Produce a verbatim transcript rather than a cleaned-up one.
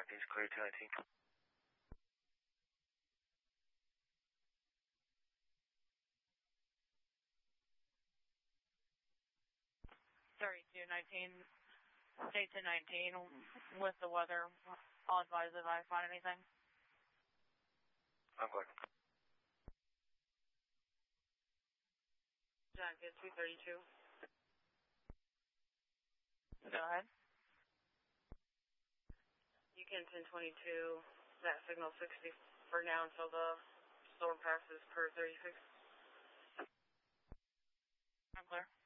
Northeast clear two nineteen. thirty-two nineteen, stay to nineteen with the weather. I'll advise if I find anything. I'm clear. Jacket two thirty-two. Go ahead. You can ten twenty-two, that signal sixty for now until the storm passes per thirty-six. I'm clear.